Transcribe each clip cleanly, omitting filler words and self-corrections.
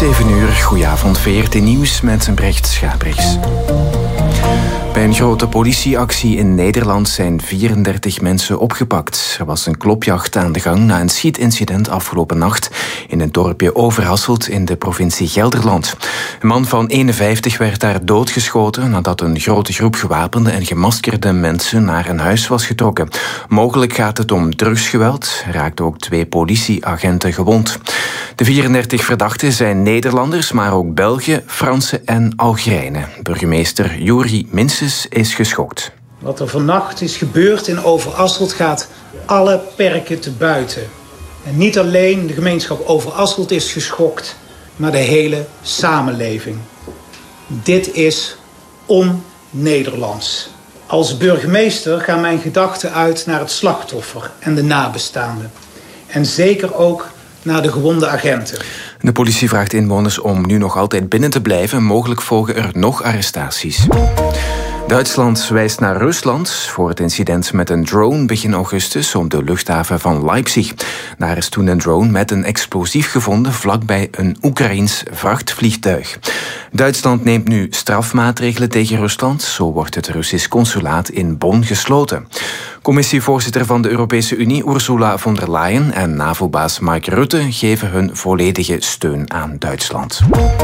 7 uur, goedenavond, VRT Nieuws met Brecht Schabrichs. Bij een grote politieactie in Nederland zijn 34 mensen opgepakt. Er was een klopjacht aan de gang na een schietincident afgelopen nacht in het dorpje Overhasselt in de provincie Gelderland. Een man van 51 werd daar doodgeschoten nadat een grote groep gewapende en gemaskerde mensen naar een huis was getrokken. Mogelijk gaat het om drugsgeweld. Er raakten ook 2 politieagenten gewond. De 34 verdachten zijn Nederlanders, maar ook Belgen, Fransen en Algerijnen. Burgemeester Juri Minses is geschokt. Wat er vannacht is gebeurd in Overasselt gaat alle perken te buiten. En niet alleen de gemeenschap Overasselt is geschokt, maar de hele samenleving. Dit is on-Nederlands. Als burgemeester gaan mijn gedachten uit naar het slachtoffer en de nabestaanden. En zeker ook naar de gewonde agenten. De politie vraagt inwoners om nu nog altijd binnen te blijven. Mogelijk volgen er nog arrestaties. Duitsland wijst naar Rusland voor het incident met een drone begin augustus op de luchthaven van Leipzig. Daar is toen een drone met een explosief gevonden vlakbij een Oekraïens vrachtvliegtuig. Duitsland neemt nu strafmaatregelen tegen Rusland. Zo wordt het Russisch consulaat in Bonn gesloten. Commissievoorzitter van de Europese Unie Ursula von der Leyen en NAVO-baas Mark Rutte geven hun volledige steun aan Duitsland.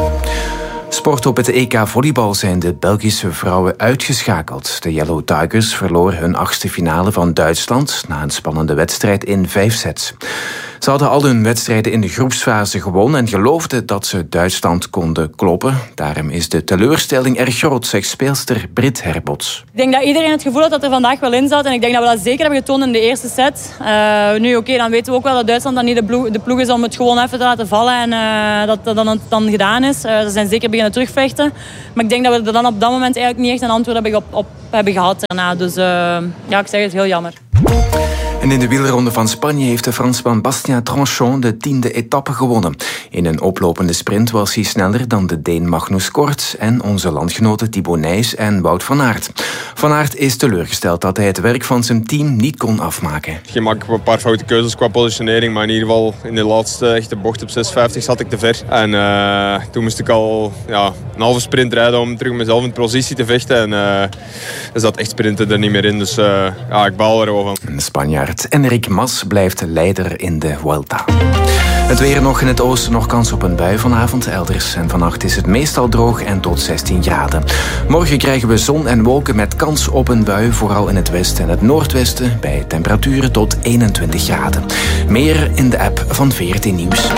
Sport op het EK volleybal zijn de Belgische vrouwen uitgeschakeld. De Yellow Tigers verloren hun 8e finale van Duitsland na een spannende wedstrijd in 5 sets. Ze hadden al hun wedstrijden in de groepsfase gewonnen en geloofden dat ze Duitsland konden kloppen. Daarom is de teleurstelling erg groot, zegt speelster Britt Herbots. Ik denk dat iedereen het gevoel had dat er vandaag wel in zat. En ik denk dat we dat zeker hebben getoond in de eerste set. Dan weten we ook wel dat Duitsland dan niet de ploeg is om het gewoon even te laten vallen. En dat dan gedaan is. Ze zijn zeker beginnen terugvechten. Maar ik denk dat we er dan op dat moment eigenlijk niet echt een antwoord op hebben gehad daarna. Dus ik zeg het, heel jammer. En in de wielronde van Spanje heeft de Fransman Bastien Tranchon de 10e etappe gewonnen. In een oplopende sprint was hij sneller dan de Deen Magnus Kort en onze landgenoten Thibaut Nys en Wout van Aert. Van Aert is teleurgesteld dat hij het werk van zijn team niet kon afmaken. Je maakt een paar foute keuzes qua positionering, maar in ieder geval in de laatste echte bocht op 6,50 zat ik te ver. En toen moest ik al een halve sprint rijden om terug mezelf in positie te vechten. En er zat echt sprinten er niet meer in, dus ik baal erover. De Spanjaard Enric Mas blijft leider in de Vuelta. Het weer nog in het oosten, nog kans op een bui vanavond elders. En vannacht is het meestal droog en tot 16 graden. Morgen krijgen we zon en wolken met kans op een bui, vooral in het westen en het noordwesten, bij temperaturen tot 21 graden. Meer in de app van VRT Nieuws.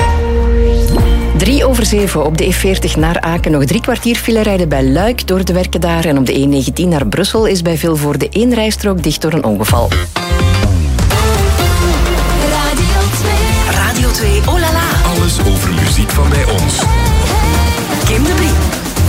7:03 op de E40 naar Aken. Nog 3 kwartier file rijden bij Luik door de werken daar. En op de E19 naar Brussel is bij Vilvoorde 1 rijstrook dicht door een ongeval. Radio 2, oh la la. Alles over muziek van bij ons. Kim de Brie.